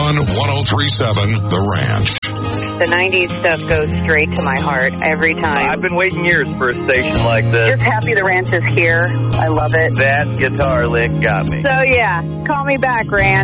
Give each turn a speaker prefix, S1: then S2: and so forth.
S1: on 103.7 The Ranch.
S2: The 90s stuff goes straight to my heart every time.
S3: I've been waiting years for a station like this.
S2: Just happy the Ranch is here. I love it.
S3: That guitar lick got me.
S2: So yeah, call me back, Ranch.